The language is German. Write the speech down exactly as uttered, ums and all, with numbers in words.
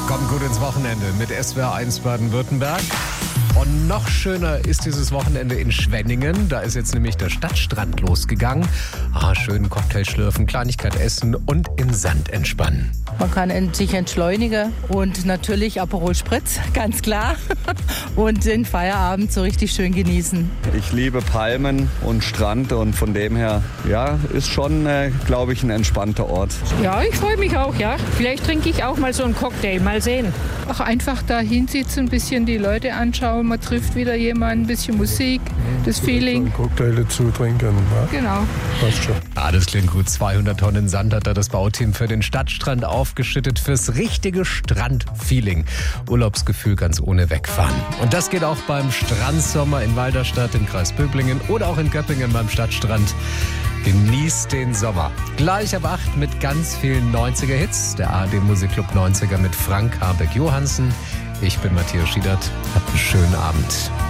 Kommt gut ins Wochenende mit S W R eins Baden-Württemberg. Und noch schöner ist dieses Wochenende in Schwenningen. Da ist jetzt nämlich der Stadtstrand losgegangen. Ah, schön Cocktail schlürfen, Kleinigkeit essen und im Sand entspannen. Man kann sich entschleunigen und natürlich Aperol Spritz, ganz klar. Und den Feierabend so richtig schön genießen. Ich liebe Palmen und Strand und von dem her, ja, ist schon, äh, glaube ich, ein entspannter Ort. Ja, ich freue mich auch, ja. Vielleicht trinke ich auch mal so einen Cocktail, mal sehen. Auch einfach da hinsitzen, ein bisschen die Leute anschauen, man trifft wieder jemanden, ein bisschen Musik, das Feeling. Cocktail dazu trinken, ja. Genau. Passt schon. Ah, das klingt gut. zweihundert Tonnen Sand hat da das Bauteam für den Stadtstrand aufgeschüttet, fürs richtige Strandfeeling. Urlaubsgefühl ganz ohne wegfahren. Und das geht auch beim Strandsommer in Walderstadt im Kreis Böblingen oder auch in Göppingen beim Stadtstrand. Genießt den Sommer. Gleich ab acht mit ganz vielen neunziger-Hits. Der A R D Musikclub neunziger mit Frank Habeck-Johansen. Ich bin Matthias Schiedert. Habt einen schönen Abend.